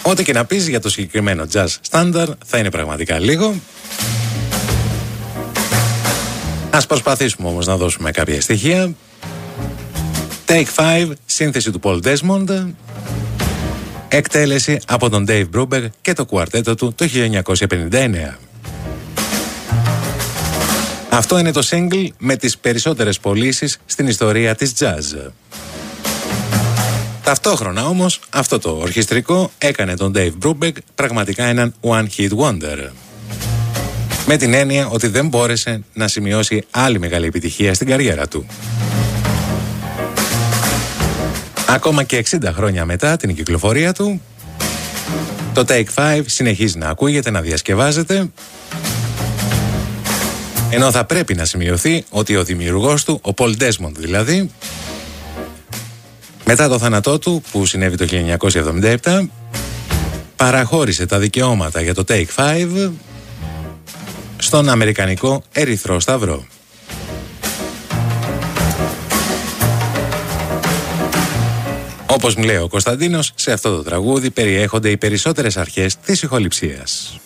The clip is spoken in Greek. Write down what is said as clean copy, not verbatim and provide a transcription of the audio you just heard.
Ό,τι και να πεις για το συγκεκριμένο jazz standard θα είναι πραγματικά λίγο. Ας προσπαθήσουμε όμως να δώσουμε κάποια στοιχεία. Take 5, σύνθεση του Paul Desmond, εκτέλεση από τον Dave Brubeck και το κουαρτέτο του το 1959. Αυτό είναι το single με τις περισσότερες πωλήσεις στην ιστορία της jazz. Ταυτόχρονα όμως αυτό το ορχιστρικό έκανε τον Dave Brubeck πραγματικά έναν one hit wonder. Με την έννοια ότι δεν μπόρεσε να σημειώσει άλλη μεγάλη επιτυχία στην καριέρα του. Ακόμα και 60 χρόνια μετά την κυκλοφορία του, το Take 5 συνεχίζει να ακούγεται, να διασκευάζεται, ενώ θα πρέπει να σημειωθεί ότι ο δημιουργός του, ο Paul Desmond δηλαδή, μετά το θάνατό του που συνέβη το 1977, παραχώρησε τα δικαιώματα για το Take 5 στον Αμερικανικό Ερυθρό Σταυρό. Όπως μου λέει ο Κωνσταντίνος, σε αυτό το τραγούδι περιέχονται οι περισσότερες αρχές της ηχοληψίας.